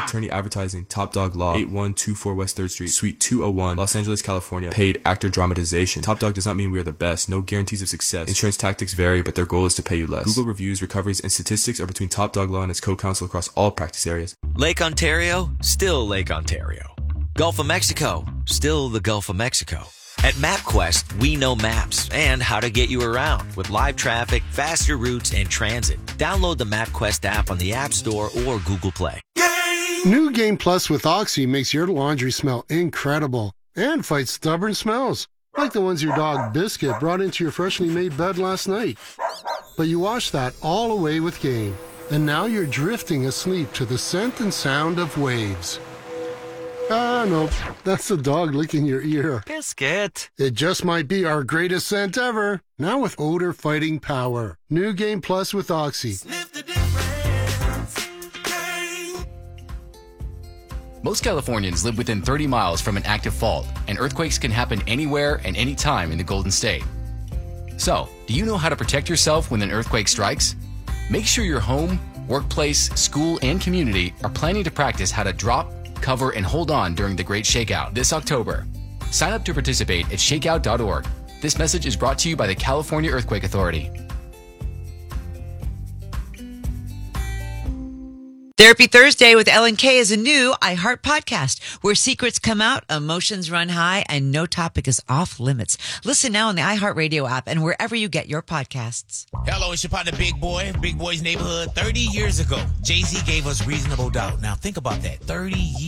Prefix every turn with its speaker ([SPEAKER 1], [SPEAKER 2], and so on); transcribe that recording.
[SPEAKER 1] Attorney Advertising, Top Dog Law, 8124 West 3rd Street, Suite 201, Los Angeles, California. Paid actor dramatization. Top Dog does not mean we are the best. No guarantees of success. Insurance tactics vary, but their goal is to pay you less. Google reviews, recoveries, and statistics are between Top Dog Law and its co-counsel across all practice areas.
[SPEAKER 2] Lake Ontario, still Lake Ontario. Gulf of Mexico, still the Gulf of Mexico. At MapQuest, we know maps and how to get you around with live traffic, faster routes, and transit. Download the MapQuest app on the App Store or Google Play.
[SPEAKER 3] New Game Plus with Oxy makes your laundry smell incredible and fights stubborn smells, like the ones your dog Biscuit brought into your freshly made bed last night. But you wash that all away with Game, and now you're drifting asleep to the scent and sound of waves. Ah, nope. That's the dog licking your ear.
[SPEAKER 2] Biscuit.
[SPEAKER 3] It just might be our greatest scent ever. Now with odor fighting power. New Game Plus with Oxy.
[SPEAKER 4] Sniff the difference. Game.
[SPEAKER 5] Most Californians live within 30 miles from an active fault, and earthquakes can happen anywhere and anytime in the Golden State. So, do you know how to protect yourself when an earthquake strikes? Make sure your home, workplace, school, and community are planning to practice how to drop, cover, and hold on during the Great Shakeout this October. Sign up to participate at shakeout.org. This message is brought to you by the California Earthquake Authority.
[SPEAKER 6] Therapy Thursday with Ellen K is a new iHeart podcast where secrets come out, emotions run high, and no topic is off limits. Listen now on the iHeart Radio app and wherever you get your podcasts.
[SPEAKER 7] Hello, it's your partner, Big Boy, Big Boy's Neighborhood. 30 years ago, Jay-Z gave us Reasonable Doubt. Now think about that. 30 years.